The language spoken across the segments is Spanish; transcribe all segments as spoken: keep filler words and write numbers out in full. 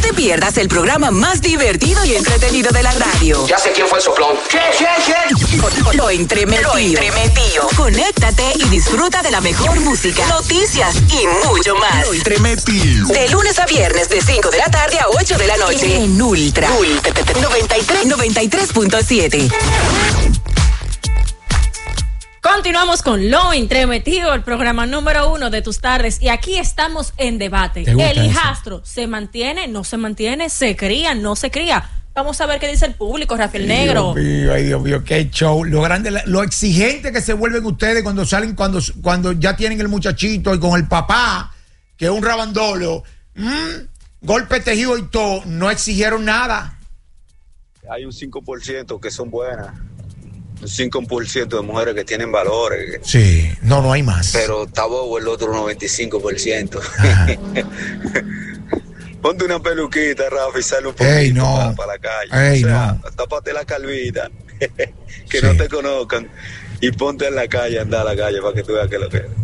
te pierdas el programa más divertido y entretenido de la radio. Ya sé quién fue el soplón. ¿Qué, qué, qué? Lo entremetido. Lo entremetido. Conéctate y disfruta de la mejor música, noticias y mucho más. Lo entremetido. De lunes a viernes de cinco de la tarde a ocho de la noche. En Ultra. Ultra noventa y tres punto siete. Continuamos con Lo Entremetido, el programa número uno de tus tardes. Y aquí estamos en debate. ¿El hijastro eso? ¿Se mantiene? ¿No se mantiene? ¿Se cría? ¿No se cría? Vamos a ver qué dice el público, Rafael Negro. Dios mío, ay Dios mío, qué show. Lo grande, lo exigente que se vuelven ustedes cuando salen, cuando, cuando ya tienen el muchachito y con el papá, que es un rabandolo, mmm, golpe tejido y todo, no exigieron nada. Hay un cinco por ciento que son buenas. Un cinco por ciento de mujeres que tienen valores. Sí, no, no hay más. Pero está bobo el otro noventa y cinco por ciento. Ponte una peluquita, Rafa, y sale un poquito Ey, no. para, para la calle. Ey, o sea, no. tápate la calvita, que sí. no te conozcan, y ponte en la calle, anda a la calle para que tú veas que lo que es.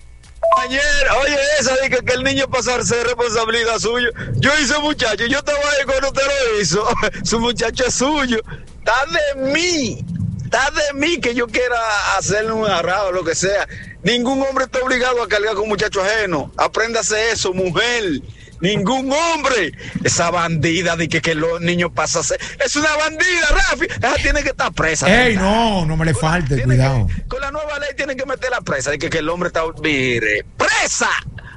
Ayer, oye, esa de que, que el niño pasarse es responsabilidad suya. Yo hice muchacho, yo estaba ahí cuando usted lo hizo. Su muchacho es suyo. Está de mí. Está de mí que yo quiera hacerle un agarrado o lo que sea. Ningún hombre está obligado a cargar con un muchacho ajeno. Apréndase eso, mujer. Ningún hombre. Esa bandida de que, que los niños pasan a ser. Es una bandida, Rafi. Esa tiene que estar presa. Ey, no, no me le falte, cuidado. Que, con la nueva ley tienen que meter la presa. De que, que el hombre está. Mire, presa.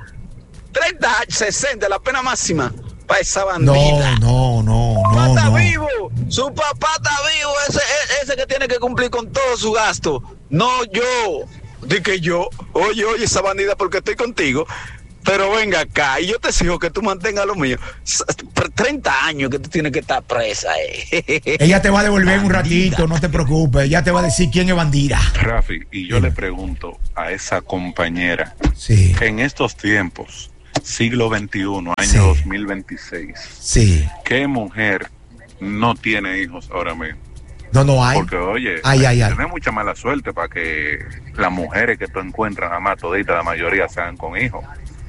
treinta, sesenta, la pena máxima. Para esa bandida. No, no, no, no. Su papá no, está no. vivo. Su papá está vivo. Ese, ese que tiene que cumplir con todo su gasto. No yo. Di que yo. Oye, oye, esa bandida porque estoy contigo. Pero venga acá, y yo te exijo que tú mantengas lo mío. treinta años que tú tienes que estar presa, eh. Ella te va a devolver en un ratito, no te preocupes. Ella te va a decir quién es bandida. Rafi, y yo sí. le pregunto a esa compañera, sí. en estos tiempos, siglo veintiuno, año sí. dos mil veintiséis, sí. ¿qué mujer no tiene hijos ahora mismo? No, no hay. Porque, oye, ay, ay, ay. tenés mucha mala suerte para que las mujeres que tú encuentras, nada más toditas, la mayoría sean con hijos.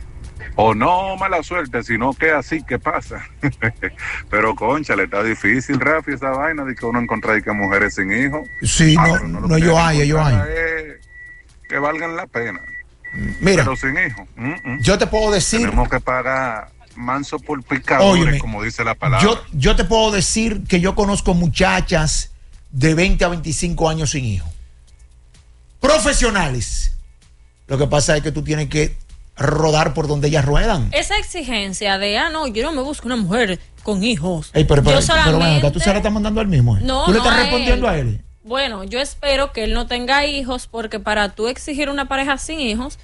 O no mala suerte, sino que así que pasa. Pero, concha, le está difícil, Rafi, esa vaina de que uno encuentra que mujeres sin hijos. Sí, ah, no, no, no yo hay, yo hay. Que valgan la pena. Mira. Pero sin hijos. Mm -mm. Yo te puedo decir. Tenemos que pagar manso por picadores, óyeme, como dice la palabra. Yo, yo te puedo decir que yo conozco muchachas de veinte a veinticinco años sin hijos. Profesionales. Lo que pasa es que tú tienes que rodar por donde ellas ruedan. Esa exigencia de, ah, no, yo no me busco una mujer con hijos. Ey, pero, pero, yo solamente... pero bueno, tú se la estás mandando al mismo. ¿eh? No, ¿Tú le no estás a respondiendo él. a él? Bueno, yo espero que él no tenga hijos, porque para tú exigir una pareja sin hijos,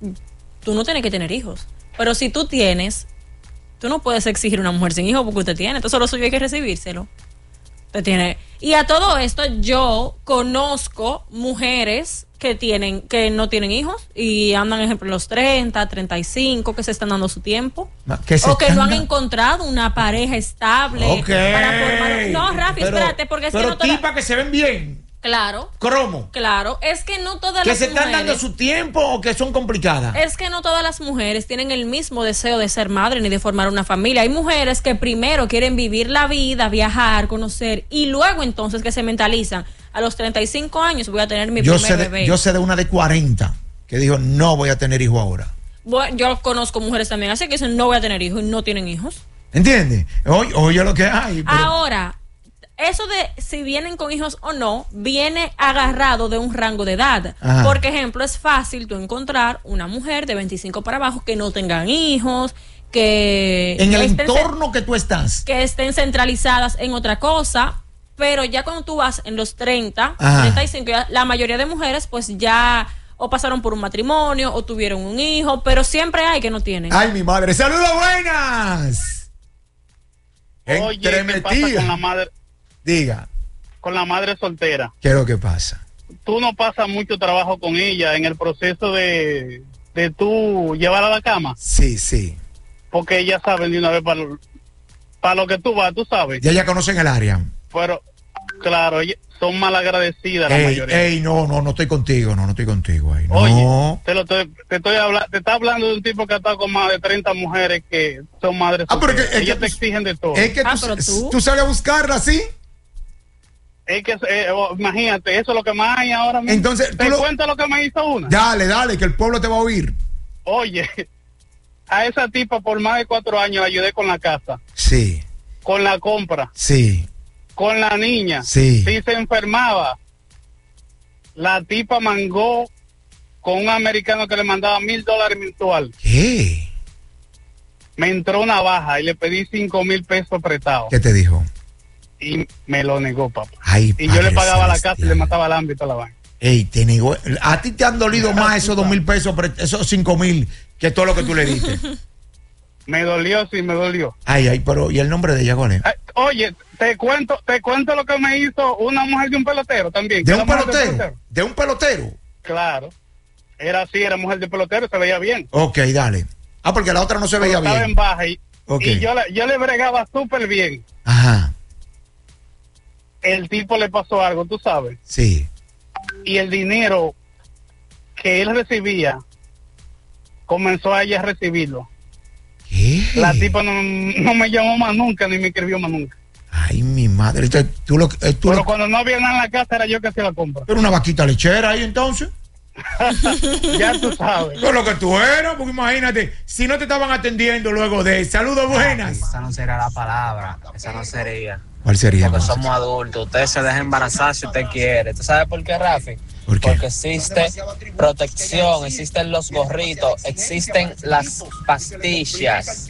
tú no tienes que tener hijos. Pero si tú tienes, tú no puedes exigir una mujer sin hijos porque usted tiene. Entonces lo suyo hay que recibírselo. Usted tiene. Y a todo esto, yo conozco mujeres que tienen, que no tienen hijos y andan, ejemplo, en los treinta, treinta y cinco, que se están dando su tiempo. ¿Que se o que no han da... encontrado una pareja estable okay. para formar. No, Rafi, pero, espérate, porque es pero que no todas. tipas que se ven bien. Claro. Cromo. Claro, es que no todas que las se mujeres. están dando su tiempo o que son complicadas. Es que no todas las mujeres tienen el mismo deseo de ser madre ni de formar una familia. Hay mujeres que primero quieren vivir la vida, viajar, conocer, y luego entonces que se mentalizan. A los treinta y cinco años voy a tener mi yo primer sé de, bebé. Yo sé de una de cuarenta que dijo, no voy a tener hijo ahora. Bueno, yo conozco mujeres también así que dicen, no voy a tener hijos, y no tienen hijos. ¿Entiendes? Oye, oye lo que hay. Pero... Ahora, eso de si vienen con hijos o no, viene agarrado de un rango de edad. Ajá. Por ejemplo, es fácil tú encontrar una mujer de veinticinco para abajo que no tengan hijos, que... En el entorno que tú estás. Que estén centralizadas en otra cosa. Pero ya cuando tú vas en los treinta, ajá, treinta y cinco, ya, la mayoría de mujeres pues ya o pasaron por un matrimonio o tuvieron un hijo, pero siempre hay que no tienen. Ay, mi madre, saludos buenas. Oye, ¿qué pasa con la madre? Diga. Con la madre soltera. ¿Qué es lo que pasa? Tú no pasas mucho trabajo con ella en el proceso de, de tú llevarla a la cama. Sí, sí. Porque ella sabe de una vez para lo, para lo que tú vas, tú sabes. Ya ya conocen el área. Pero, claro, son malagradecidas la ey, mayoría. Ey, no, no, no estoy contigo, no, no estoy contigo ahí. No. Oye, te, lo, te, te estoy hablando, te está hablando de un tipo que ha estado con más de treinta mujeres que son madres. Ah, pero que, es ellas que te tú, exigen de todo. Es que ah, tú, tú. tú sales a buscarla, ¿sí? Es que, eh, oh, imagínate, eso es lo que más hay ahora mismo. Entonces, ¿te lo... cuento lo que me hizo una? Dale, dale, que el pueblo te va a oír. Oye, a esa tipa por más de cuatro años ayudé con la casa. Sí. Con la compra. Sí. Con la niña. Sí. Si se enfermaba, la tipa mangó con un americano que le mandaba mil dólares mensual. ¿Qué? Me entró una baja y le pedí cinco mil pesos prestados. ¿Qué te dijo? Y me lo negó, papá. Ay, y yo le pagaba celestial. la casa y le mataba el ámbito a la vaina. Ey, te negó. A ti te han dolido más esos dos mil pesos, esos cinco mil, que todo lo que tú le diste. Me dolió, sí, me dolió. Ay, ay, pero ¿y el nombre de ella cuál es? Ay, oye, te cuento, te cuento lo que me hizo una mujer de un pelotero también. ¿De un pelotero? pelotero? De, pelotero? ¿De un pelotero? Claro. Era así, era mujer de pelotero, se veía bien. Ok, dale. Ah, porque la otra no se veía estaba bien. En baja y, okay. y yo, le, yo le bregaba súper bien. Ajá. El tipo le pasó algo, tú sabes. Sí. Y el dinero que él recibía, comenzó a ella a recibirlo. ¿Qué? La tipa no, no me llamó más nunca, ni me escribió más nunca. Ay, mi madre. Tú, tú lo, tú Pero lo... cuando no había nada en la casa, era yo que hacía la compra. ¿Era una vaquita lechera ahí entonces? Ya tú sabes. Pero lo que tú eras, porque imagínate, si no te estaban atendiendo luego de saludos buenas. Esa no sería la palabra, esa no sería. ¿Cuál sería? Porque somos adultos, usted se deja embarazar si usted quiere. ¿Tú sabes por qué, Rafi? ¿Por qué? Porque existe protección, existen los gorritos, existen las pastillas,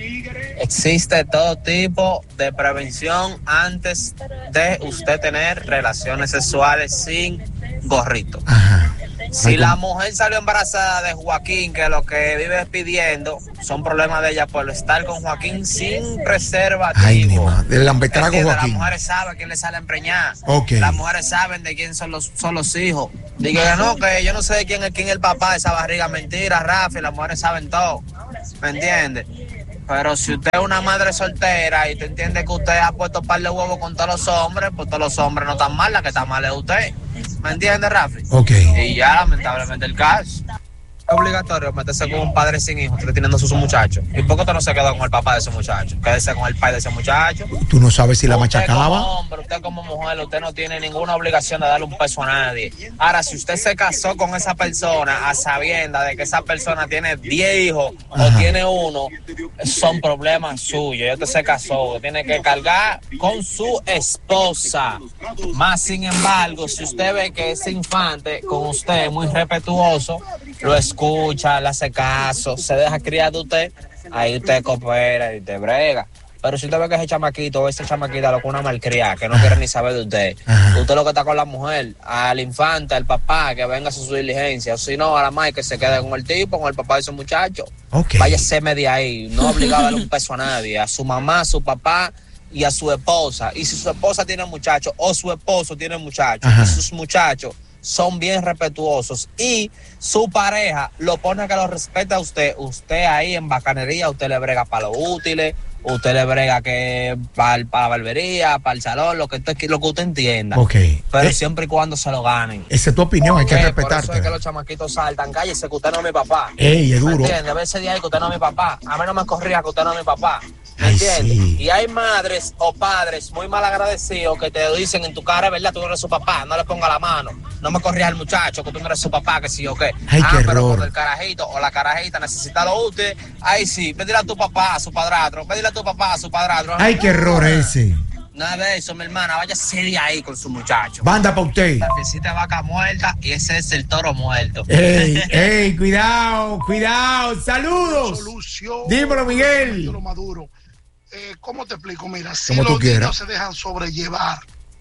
existe todo tipo de prevención antes de usted tener relaciones sexuales sin gorrito. Ajá. Si la mujer salió embarazada de Joaquín, que lo que vive pidiendo son problemas de ella por estar con Joaquín sin preservativo. Ay, mi madre, el lambetrago Joaquín. Las mujeres saben quién le sale a empreñar. Okay. Las mujeres saben de quién son los, son los hijos. Diga no, que yo no sé de quién es quién es el papá de esa barriga. Mentira, Rafi, las mujeres saben todo. ¿Me entiendes? Pero si usted es una madre soltera y te entiende que usted ha puesto par de huevos con todos los hombres, pues todos los hombres no están mal, la que está mal es usted. ¿Me entiende, Rafi? Ok. Y ya, lamentablemente, el caso. Es obligatorio meterse con un padre sin hijos, usted teniendo a su muchacho. ¿Y por qué usted no se quedó con el papá de ese muchacho? Quédese con el padre de ese muchacho. Tú no sabes si la usted machacaba. Como hombre, usted como mujer, usted no tiene ninguna obligación de darle un peso a nadie. Ahora, si usted se casó con esa persona a sabienda de que esa persona tiene diez hijos Ajá. o tiene uno, son problemas suyos. Y usted se casó, usted tiene que cargar con su esposa. Más sin embargo, si usted ve que ese infante con usted es muy respetuoso, lo escucha, le hace caso, se deja criar de usted, ahí usted coopera y te brega. Pero si usted ve que ese chamaquito o esa chamaquita lo que una malcriada, que no quiere ni saber de usted, Ajá. usted lo que está con la mujer, al infante, al papá, que venga a hacer su diligencia, o si no, a la madre que se quede con el tipo, con el papá de ese muchacho. Okay. Váyase media ahí, no obligado a darle un peso a nadie, a su mamá, a su papá y a su esposa. Y si su esposa tiene muchachos o su esposo tiene muchachos, y sus muchachos son bien respetuosos y su pareja lo pone a que lo respete a usted, usted ahí en bacanería, usted le brega para los útiles, usted le brega que para pa la barbería, para el salón, lo que usted, lo que usted entienda. Okay. Pero eh, siempre y cuando se lo ganen. Esa es tu opinión, hay que respetarte. Por eso es que los chamaquitos saltan, cállese que usted no es mi papá. Ey, es duro. ¿Me entiende? A veces de ahí que usted no es mi papá. A mí no me corría que usted no es mi papá. ¿Me Ay, entiendes? sí. Y hay madres o padres muy mal agradecidos que te dicen en tu cara, ¿verdad? Tú no eres su papá, no le ponga la mano. No me corrías al muchacho, que tú no eres su papá, que sí o qué. Ay, ah, qué pero error. cuando el carajito o la carajita necesita lo útil, ahí sí, pedirle a tu papá, a su padrastro, pedirle a tu papá, a su padrastro. Ay, qué error ese. Nada de eso, mi hermana, váyase de ahí con su muchacho. Banda pa' usted. La visita vaca muerta y ese es el toro muerto. Ey, ey, cuidado, cuidado, saludos. Solución. Dímelo, Miguel. Maduro. Eh, ¿Cómo te explico? Mira, si Como los tú quieras. niños se dejan sobrellevar,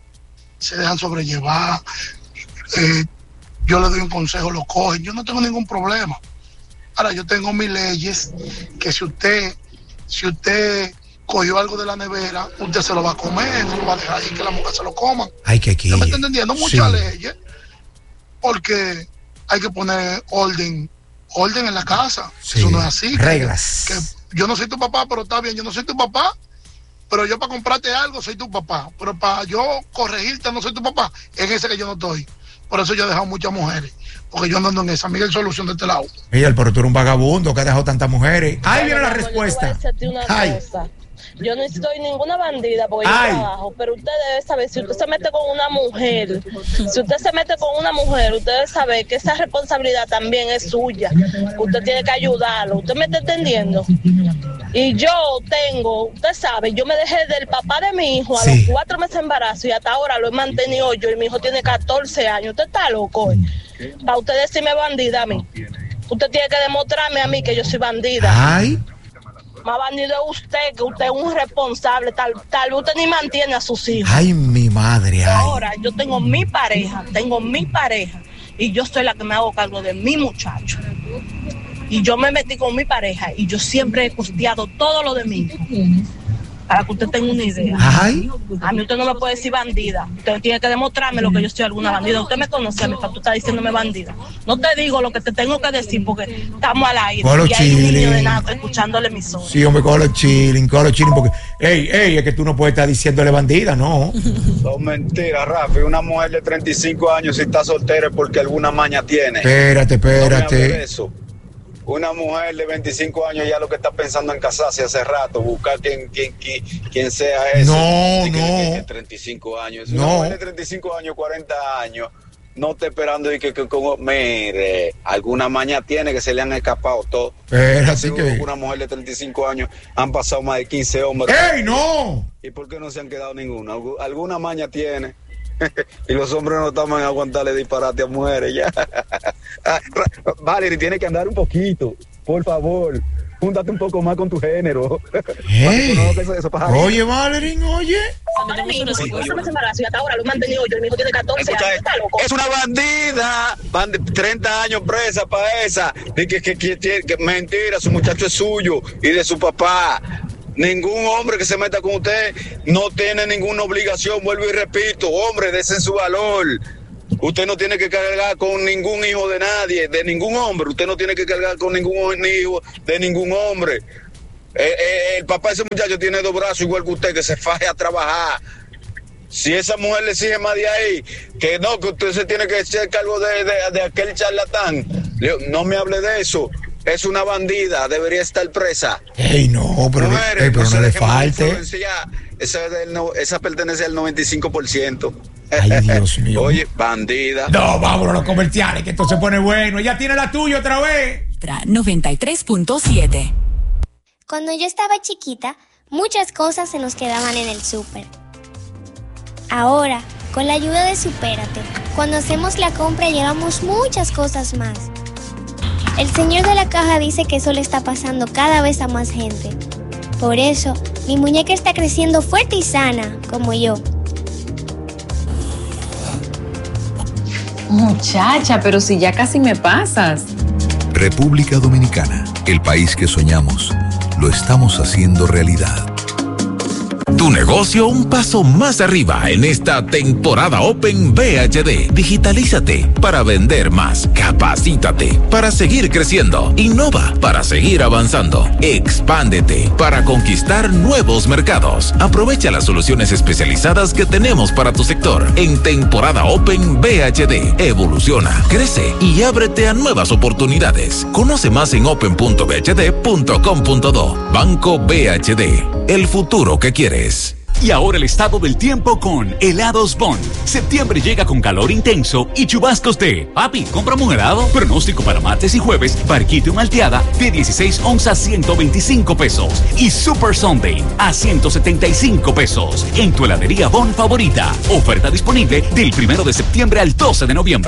se dejan sobrellevar, eh, yo le doy un consejo, lo cogen, yo no tengo ningún problema. Ahora, yo tengo mis leyes que si usted, si usted cogió algo de la nevera, usted se lo va a comer, no lo va a dejar ahí que la mujer se lo coma. Ay, que aquí. ¿No me está entendiendo? Muchas Sí. leyes, porque hay que poner orden, orden en la casa. Sí. Eso no es así. Reglas. Que, que yo no soy tu papá, pero está bien, yo no soy tu papá, pero yo para comprarte algo soy tu papá, pero para yo corregirte no soy tu papá, en ese que yo no estoy. Por eso yo he dejado muchas mujeres, porque yo ando en esa. Miguel Solución de este lado. Miguel, pero tú eres un vagabundo que ha dejado tantas mujeres. Ahí viene la respuesta. Ay. Yo no soy ninguna bandida porque Ay. yo trabajo, pero usted debe saber, si usted se mete con una mujer, si usted se mete con una mujer, usted debe saber que esa responsabilidad también es suya. Usted tiene que ayudarlo. ¿Usted me está entendiendo? Y yo tengo, usted sabe, yo me dejé del papá de mi hijo a sí. los cuatro meses de embarazo y hasta ahora lo he mantenido yo y mi hijo tiene catorce años. Usted está loco, ¿eh? Para usted decirme bandida a mí. Usted tiene que demostrarme a mí que yo soy bandida. Ay. Más bandido es usted, que usted es un responsable, tal, tal vez usted ni mantiene a sus hijos. Ay, mi madre, ay. Ahora yo tengo mi pareja, tengo mi pareja, y yo soy la que me hago cargo de mi muchacho. Y yo me metí con mi pareja, y yo siempre he costeado todo lo de mi hijo. Para que usted tenga una idea. Ay. A mí usted no me puede decir bandida. Usted tiene que demostrarme lo que yo soy alguna bandida. Usted me conoce a mí, para tú estás diciéndome bandida. No te digo lo que te tengo que decir porque estamos al aire. Colo y hay un niño de nada escuchando la emisora. Sí, hombre, con los chilling, con los chilling, porque, ey, ey, es que tú no puedes estar diciéndole bandida, no. Son mentiras, Rafi. Una mujer de treinta y cinco años si está soltera es porque alguna maña tiene. Espérate, espérate. No me de eso. Una mujer de veinticinco años ya lo que está pensando en casarse hace rato, buscar quien, quien, quien, quien sea eso. No, sí, no. Que, que treinta y cinco años. No. Una mujer de treinta y cinco años, cuarenta años, no está esperando y que, que como, mire, alguna maña tiene que se le han escapado todos. Así que una mujer de treinta y cinco años han pasado más de quince hombres. ¡Ey, no! ¿Y por qué no se han quedado ninguno? Alguna maña tiene. Y los hombres no estamos en aguantarle disparate a mujeres ya. Valerie, tiene que andar un poquito, por favor. Júntate un poco más con tu género. Hey. Oye, Valerie, oye. Es una bandida. treinta años presa para esa. Que, que, que, que, que mentira, su muchacho es suyo y de su papá. Ningún hombre que se meta con usted no tiene ninguna obligación, vuelvo y repito, hombre, desen su valor. Usted no tiene que cargar con ningún hijo de nadie, de ningún hombre, usted no tiene que cargar con ningún hijo de ningún hombre. Eh, eh, el papá de ese muchacho tiene dos brazos igual que usted, que se faje a trabajar. Si esa mujer le exige más de ahí, que no, que usted se tiene que hacer cargo de, de, de aquel charlatán, no me hable de eso. Es una bandida, debería estar presa. Ey, no, pero, Mujeres, ey, pero no, no le falte. Esa, del, esa pertenece al noventa y cinco por ciento. Ay, Dios mío. Oye, bandida. No, vámonos a los comerciales, que esto se pone bueno. Ya tiene la tuya otra vez. noventa y tres punto siete. Cuando yo estaba chiquita, muchas cosas se nos quedaban en el súper. Ahora, con la ayuda de Supérate, cuando hacemos la compra llevamos muchas cosas más. El señor de la caja dice que eso le está pasando cada vez a más gente. Por eso, mi muñeca está creciendo fuerte y sana, como yo. Muchacha, pero si ya casi me pasas. República Dominicana, el país que soñamos, lo estamos haciendo realidad. Tu negocio un paso más arriba en esta temporada Open V H D. Digitalízate para vender más. Capacítate para seguir creciendo. Innova para seguir avanzando. Expándete para conquistar nuevos mercados. Aprovecha las soluciones especializadas que tenemos para tu sector. En temporada Open V H D. Evoluciona, crece y ábrete a nuevas oportunidades. Conoce más en open punto v h d punto com punto do. Banco V H D. El futuro que quieres. Y ahora el estado del tiempo con Helados Bond. Septiembre llega con calor intenso y chubascos de papi, cómprame un helado. Pronóstico para martes y jueves, barquito malteada de dieciséis onzas ciento veinticinco pesos y Super Sunday a ciento setenta y cinco pesos en tu heladería Bond favorita. Oferta disponible del primero de septiembre al doce de noviembre.